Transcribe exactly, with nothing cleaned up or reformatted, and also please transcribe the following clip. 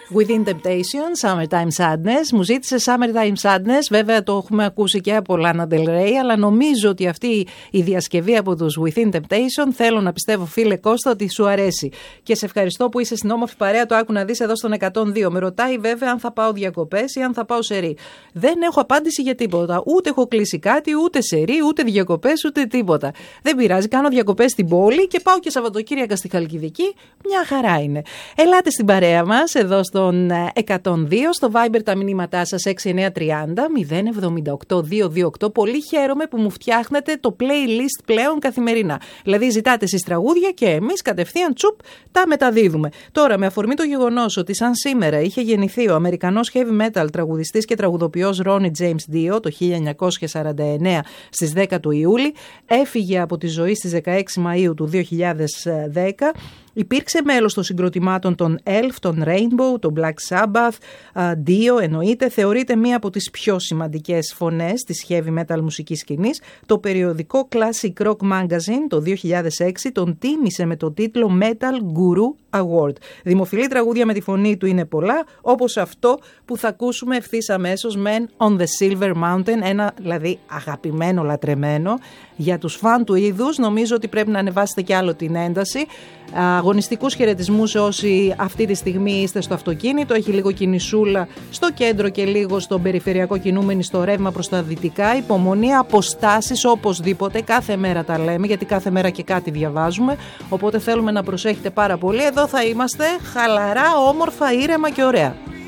Within Temptation, Summertime Sadness. Μου ζήτησε Summertime Sadness, βέβαια το έχουμε ακούσει και από Lana Del Rey, αλλά νομίζω ότι αυτή η διασκευή από τους Within Temptation, θέλω να πιστεύω, φίλε Κώστα, ότι σου αρέσει. Και σε ευχαριστώ που είσαι στην όμορφη παρέα, το άκου να δεις εδώ στον εκατόν δύο. Με ρωτάει βέβαια αν θα πάω διακοπές ή αν θα πάω σερί. Δεν έχω απάντηση για τίποτα. Ούτε έχω κλείσει κάτι, ούτε σερί, ούτε διακοπές, ούτε τίποτα. Δεν πειράζει, κάνω διακοπές στην πόλη και πάω και Σαββατοκύριακα στη Χαλκιδική. Μια χαρά είναι. Ελάτε στην παρέα μας εδώ στον εκατόν δύο, στο Viber τα μηνύματά σας έξι εννιά τριάντα μηδέν εβδομήντα οκτώ διακόσια είκοσι οκτώ. Πολύ χαίρομαι που μου φτιάχνετε το playlist πλέον καθημερινά. Δηλαδή ζητάτε εσείς τραγούδια και εμείς κατευθείαν τσουπ τα μεταδίδουμε. Τώρα, με αφορμή το γεγονός ότι σαν σήμερα είχε γεννηθεί ο Αμερικανός heavy metal τραγουδιστής και τραγουδοποιός Ronnie James Dio το χίλια εννιακόσια σαράντα εννέα στις δέκα του Ιούλη, έφυγε από τη ζωή στις δεκαέξι Μαΐου του δύο χιλιάδες δέκα. Υπήρξε μέλος των συγκροτημάτων των Elf, των Rainbow, των Black Sabbath, Dio εννοείται. Θεωρείται μία από τις πιο σημαντικές φωνές της heavy metal μουσικής σκηνής. Το περιοδικό Classic Rock Magazine το δύο χιλιάδες έξι τον τίμησε με το τίτλο Metal Guru Award. Δημοφιλή τραγούδια με τη φωνή του είναι πολλά, όπως αυτό που θα ακούσουμε ευθύς αμέσως, Man on the Silver Mountain, ένα δηλαδή αγαπημένο, λατρεμένο. Για τους φαν του είδους νομίζω ότι πρέπει να ανεβάσετε κι άλλο την ένταση. Αγωνιστικούς χαιρετισμούς σε όσοι αυτή τη στιγμή είστε στο αυτοκίνητο. Έχει λίγο κινησούλα στο κέντρο και λίγο στον περιφερειακό κινούμενοι στο ρεύμα προς τα δυτικά. Υπομονή, αποστάσεις οπωσδήποτε. Κάθε μέρα τα λέμε, γιατί κάθε μέρα και κάτι διαβάζουμε. Οπότε θέλουμε να προσέχετε πάρα πολύ. Εδώ θα είμαστε χαλαρά, όμορφα, ήρεμα και ωραία.